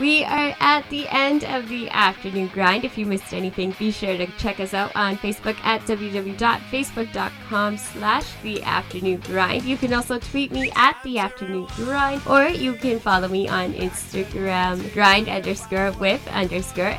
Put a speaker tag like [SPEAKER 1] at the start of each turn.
[SPEAKER 1] We are at the end of the afternoon grind. If you missed anything, be sure to check us out on Facebook at www.facebook.com/theafternoongrind. You can also tweet me at the afternoon grind, or you can follow me on Instagram grind_with_,